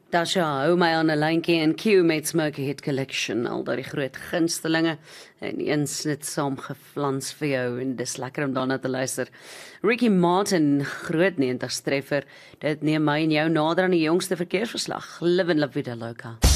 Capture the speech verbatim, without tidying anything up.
Tasha, hou my aan 'n lyntjie en Q met Smoky Hit Collection, al daai groot gunstelinge en eens net saamgeflans vir jou en dis lekker om daarna te luister. Ricky Martin, groot negentig's treffer, dit neem my en jou nader aan die jongste verkeersverslag. Livin' La Vida Loca.